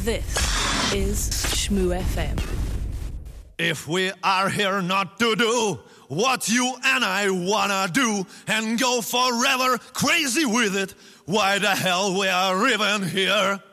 This is Shmoo FM. If we are here not to do what you and I wanna do and go forever crazy with it, why the hell we are even here?